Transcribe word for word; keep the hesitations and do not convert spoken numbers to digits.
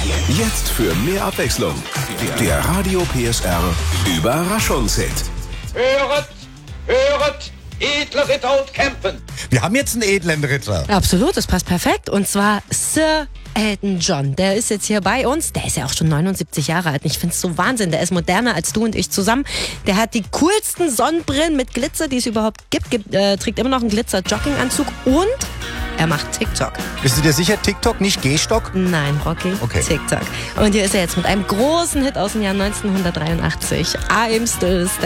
Jetzt für mehr Abwechslung. Der Radio P S R Überraschungshit. Höret, höret, edle Ritter und Campen. Wir haben jetzt einen edlen Ritter. Absolut, das passt perfekt. Und zwar Sir Elton John. Der ist jetzt hier bei uns. Der ist ja auch schon neunundsiebzig Jahre alt. Und ich finde es so Wahnsinn. Der ist moderner als du und ich zusammen. Der hat die coolsten Sonnenbrillen mit Glitzer, die es überhaupt gibt. gibt äh, trägt immer noch einen Glitzer-Jogginganzug und er macht TikTok. Bist du dir sicher, TikTok, nicht Gehstock? Nein, Rocky, Okay. TikTok. Und hier ist er jetzt mit einem großen Hit aus dem Jahr neunzehnhundertdreiundachtzig. I'm still standing.